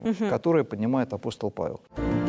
которое поднимает апостол Павел.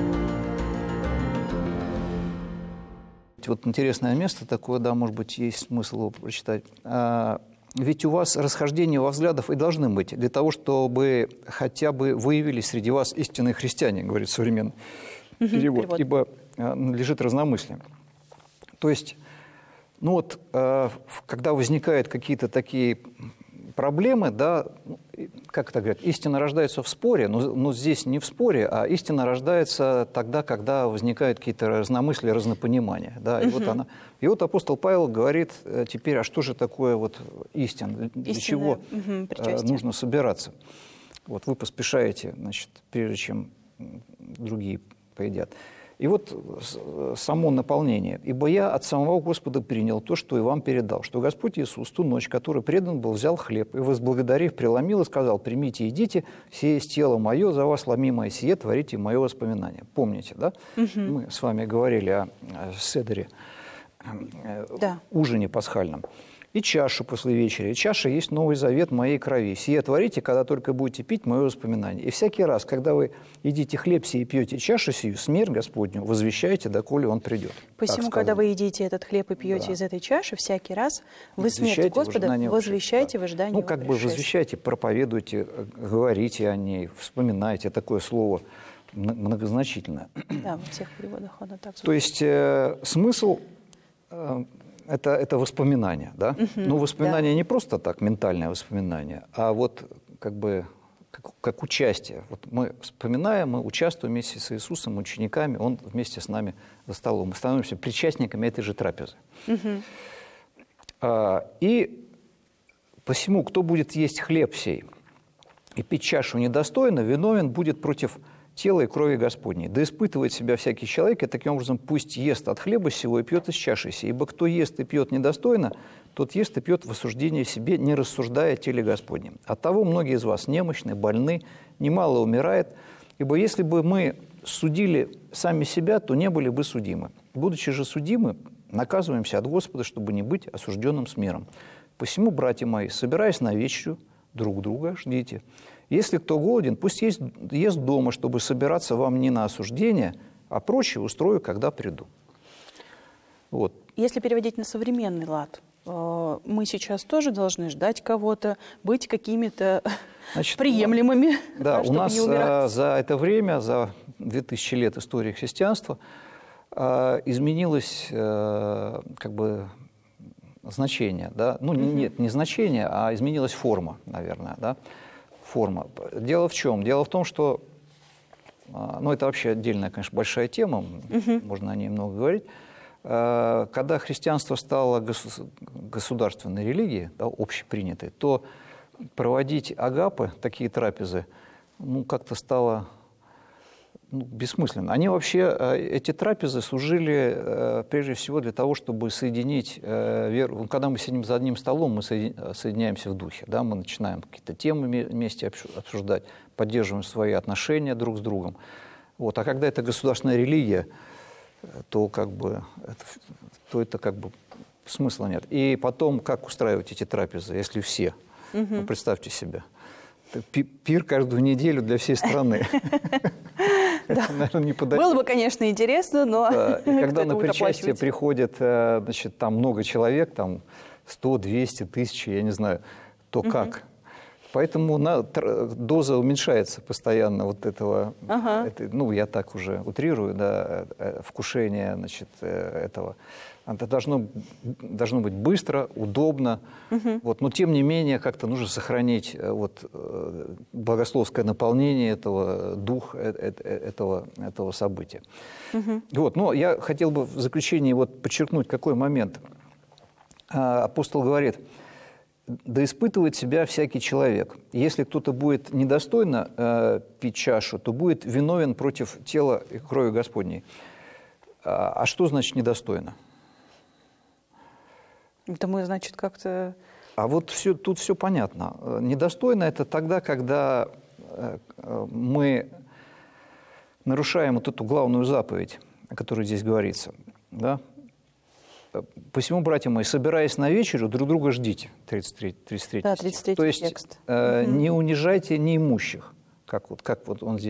Вот интересное место такое, да, может быть, есть смысл его прочитать. Ведь у вас расхождения во взглядах и должны быть для того, чтобы хотя бы выявились среди вас истинные христиане, говорит современный перевод, ибо надлежит разномыслие. То есть, ну вот, когда возникают какие-то такие проблемы, да, как это говорят, истина рождается в споре, но здесь не в споре, а истина рождается тогда, когда возникают какие-то разномыслия, разнопонимания. Да, и вот апостол Павел говорит теперь, а что же такое вот истина, для чего нужно собираться. Вот вы поспешаете, значит, прежде чем другие поедят. И вот само наполнение. «Ибо я от самого Господа принял то, что и вам передал, что Господь Иисус ту ночь, которой предан был, взял хлеб, и, возблагодарив, преломил и сказал: примите, едите, сие есть тело мое, за вас ломимое сие, творите мое воспоминание». Помните, да? Мы с вами говорили о седере, ужине пасхальном. «И чашу после вечери. И чаша есть новый завет моей крови. Сие творите, когда только будете пить мое воспоминание. И всякий раз, когда вы едите хлеб сей и пьете чашу сию, смерть Господню возвещаете, доколе он придет». Посему, когда вы едите этот хлеб и пьете из этой чаши, всякий раз вы смерть Господа возвещаете в ожидании его как бы возвещайте, проповедуйте, говорите о ней, вспоминайте. Такое слово многозначительное. Да, во всех переводах оно так звучит. То есть смысл... Это воспоминания, да? Но воспоминания не просто так, ментальное воспоминание, а вот как бы как участие. Вот мы вспоминаем, мы участвуем вместе с Иисусом, учениками, Он вместе с нами за столом. Мы становимся причастниками этой же трапезы. И посему, кто будет есть хлеб сей и пить чашу недостойно, виновен будет против тела и крови Господней. Да испытывает себя всякий человек, и таким образом пусть ест от хлеба сего и пьет из чаши сей. Ибо кто ест и пьет недостойно, тот ест и пьет в осуждение себе, не рассуждая о теле Господнем. Оттого многие из вас немощны, больны, немало умирает. Ибо если бы мы судили сами себя, то не были бы судимы. Будучи же судимы, наказываемся от Господа, чтобы не быть осужденным с миром. Посему, братья мои, собираясь на вечерю, друг друга ждите. Если кто голоден, пусть ест дома, чтобы собираться вам не на осуждение, а прочее устрою, когда приду. Вот. Если переводить на современный лад, мы сейчас тоже должны ждать кого-то, быть какими-то приемлемыми, да, чтобы у нас не умирать. За это время, за 2000 лет истории христианства, изменилось как бы значение. Да? Ну, нет, не значение, а изменилась форма, наверное, да? Форма. Дело в чем? Дело в том, что, ну, это вообще отдельная, конечно, большая тема, можно о ней много говорить. Когда христианство стало государственной религией, да, общепринятой, то проводить агапы, такие трапезы, ну, как-то стало бессмысленно. Они вообще, эти трапезы служили прежде всего для того, чтобы соединить веру. Когда мы сидим за одним столом, мы соединяемся в духе, да, мы начинаем какие-то темы вместе обсуждать, поддерживаем свои отношения друг с другом. Вот. А когда это государственная религия, то это как бы смысла нет. И потом, как устраивать эти трапезы, если все? Ну, представьте себе. Пир каждую неделю для всей страны. Было бы, конечно, интересно, но... Когда на причастие приходит, значит, там много человек, там 100, 200, 1000, я не знаю, то как? Поэтому доза уменьшается постоянно вот этого, ну, я так уже утрирую, да, вкушение, значит, этого. Это должно быть быстро, удобно, вот, но тем не менее как-то нужно сохранить вот, богословское наполнение этого духа, этого события. Вот, но я хотел бы в заключении вот подчеркнуть, какой момент. Апостол говорит: «Да испытывает себя всякий человек. Если кто-то будет недостойно пить чашу, то будет виновен против тела и крови Господней». А что значит недостойно? Это мы, значит, как-то... А вот тут все понятно. Недостойно – это тогда, когда мы нарушаем вот эту главную заповедь, о которой здесь говорится. Да? «Посему, братья мои, собираясь на вечерю, друг друга ждите». 33 да, 33 То есть текст. Не унижайте неимущих, как вот он здесь